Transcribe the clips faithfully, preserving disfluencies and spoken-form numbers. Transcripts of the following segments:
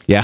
Yeah.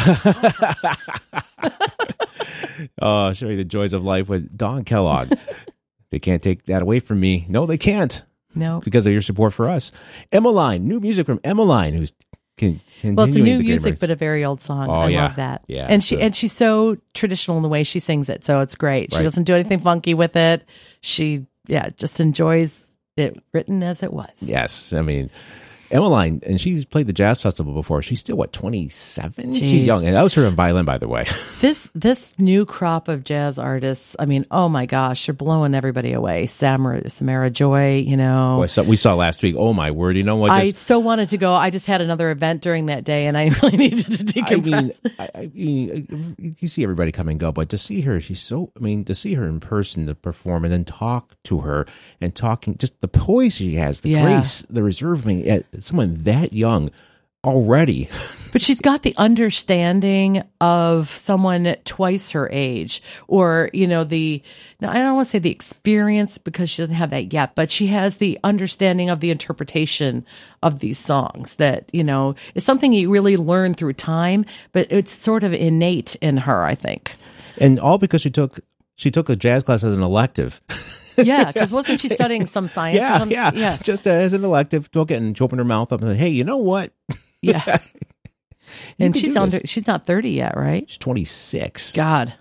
Oh, show you the joys of life with Dawn Kellogg. They can't take that away from me. No, they can't. No. Because of your support for us. Emmeline, new music from Emmeline, who's con- continuing Well, it's a new the music, great but a very old song. Oh, I yeah. love that. Yeah, and she so- and she's so traditional in the way she sings it, so it's great. She Right. doesn't do anything funky with it. She, yeah, just enjoys it written as it was. Yes, I mean, Emmeline, and she's played the jazz festival before. She's still, what, twenty-seven? Jeez. She's young. And that was her in violin, by the way. This this new crop of jazz artists, I mean, oh my gosh, they're blowing everybody away. Samara, Samara Joy, you know. Boy, so we saw last week. Oh, my word. You know what? I Just, so wanted to go. I just had another event during that day, and I really needed to I decompress. mean, I, I mean, you see everybody come and go, but to see her, she's so, I mean, to see her in person to perform and then talk to her and talking, just the poise she has, the Yeah. grace, the reserve, I mean, at someone that young already. But she's got the understanding of someone twice her age, or, you know, the, now I don't want to say the experience because she doesn't have that yet, but she has the understanding of the interpretation of these songs that, you know, is something you really learn through time, but it's sort of innate in her, I think. And all because she took, she took a jazz class as an elective. Yeah, because wasn't she studying some science? or Yeah, something? yeah, yeah, just as an elective, took it and she opened her mouth up and said, hey, you know what? yeah. You And can she's do under, this. she's not thirty yet, right? She's twenty-six. God.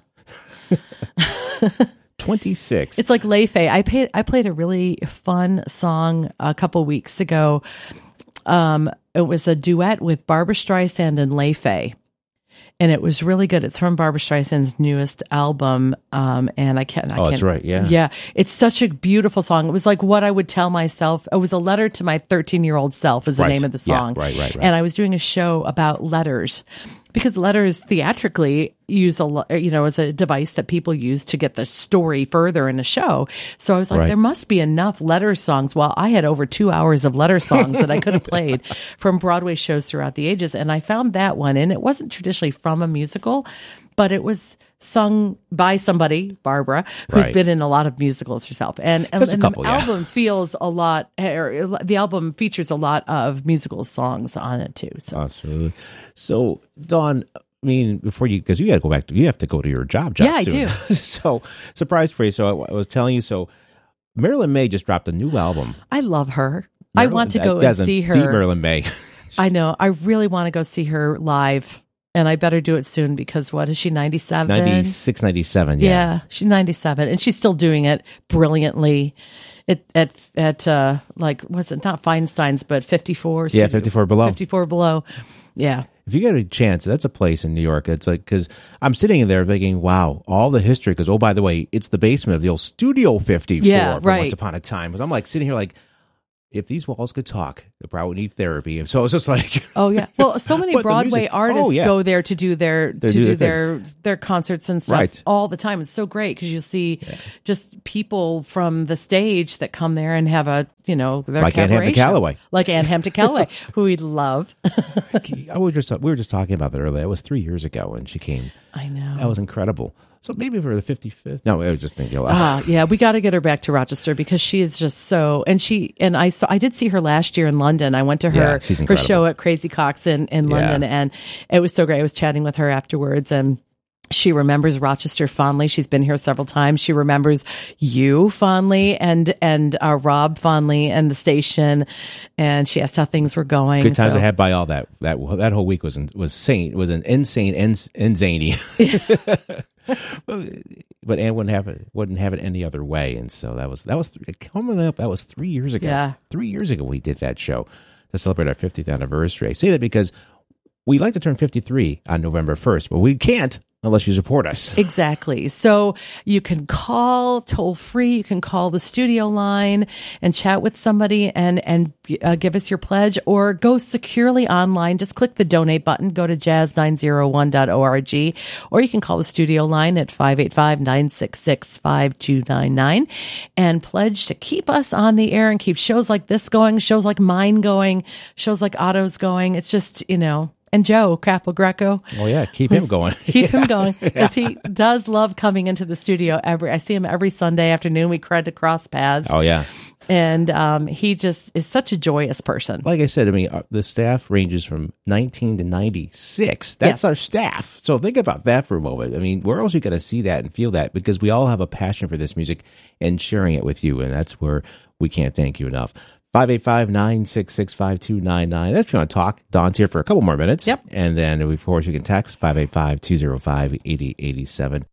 twenty-six. It's like Lei Fei. I played I played a really fun song a couple weeks ago. Um, it was a duet with Barbra Streisand and Lei Fei. And it was really good. It's from Barbra Streisand's newest album. Um, and I can't, I Oh, can't. that's right, yeah. Yeah. It's such a beautiful song. It was like what I would tell myself. It was a letter to my thirteen year old self is the Right. name of the Yeah, song. right, right, right. And I was doing a show about letters because letters theatrically use a, lo- you know, as a device that people use to get the story further in a show. So I was like, Right. there must be enough letter songs. Well, I had over two hours of letter songs that I could have played from Broadway shows throughout the ages. And I found that one, and it wasn't traditionally from a musical, but it was sung by somebody, Barbara, who's Right. been in a lot of musicals herself. And, and, Just a and couple, the yeah. album feels a lot, or the album features a lot of musical songs on it too. So Absolutely. So, Dawn, I mean, before you, because you got to go back to, you have to go to your job, job Yeah, I soon. do. So, surprise for you. So, I, I was telling you, so Marilyn May just dropped a new album. I love her. I want to go and Doesn't see beat her. Marilyn May. I know. I really want to go see her live. And I better do it soon because what is she, ninety-seven? ninety-six, ninety-seven, yeah. Yeah, she's ninety-seven, and she's still doing it brilliantly. At at at uh, like what's it? Not Feinstein's, but fifty-four. Yeah, fifty-four Below. fifty-four Below. Yeah, If you get a chance, that's a place in New York. It's like, because I'm sitting in there thinking, wow, all the history. Because, oh, by the way, it's the basement of the old Studio fifty-four Yeah, from right. Once Upon a Time. Because I'm like sitting here like, if these walls could talk, they probably need therapy. And so it's just like, Oh yeah. Well, so many But the Broadway music- artists oh, yeah. go there to do their They to do do their their their concerts and stuff Right. all the time. It's so great because you'll see just people from the stage that come there and have a you know their Like Anne cabaret Hampton show. Callaway. like Anne Hampton Callaway, who we love. I was just we were just talking about that earlier. That was three years ago when she came. I know. That was incredible. So maybe for the fifty-fifth. No, I was just thinking. Wow. Ah, yeah, we got to get her back to Rochester because she is just so. And she and I saw. I did see her last year in London. I went to her Yeah, she's her incredible. show at Crazy Cox in in Yeah. London, and it was so great. I was chatting with her afterwards, and she remembers Rochester fondly. She's been here several times. She remembers you fondly, and and uh, Rob fondly, and the station. And she asked how things were going. Good times so. I had by all that. That that whole week was was sane. Was an insane and and zany. But Anne wouldn't have it. Wouldn't have it any other way. And so that was that was coming up. That was three years ago. Yeah. Three years ago we did that show to celebrate our fiftieth anniversary. I say that because we like to turn fifty-three on November first, but we can't unless you support us. Exactly. So you can call toll free. You can call the studio line and chat with somebody and, and uh, give us your pledge, or go securely online. Just click the donate button, go to jazz nine oh one dot org, or you can call the studio line at five eight five, nine six six, five two nine nine and pledge to keep us on the air and keep shows like this going, shows like mine going, shows like Otto's going. It's just, you know, and Joe Capo Greco. Oh yeah, keep him going. Keep him going because he does love coming into the studio every. I see him every Sunday afternoon. We tried to cross paths. Oh yeah. And um, he just is such a joyous person. Like I said, I mean, uh, the staff ranges from nineteen to ninety-six. That's Yes. our staff. So think about that for a moment. I mean, where else you got to see that and feel that? Because we all have a passion for this music and sharing it with you. And that's where we can't thank you enough. five eight five, nine six six, five two nine nine. That's if you want to talk. Don's here for a couple more minutes. Yep. And then, of course, you can text five eight five, two oh five, eight eight eight seven.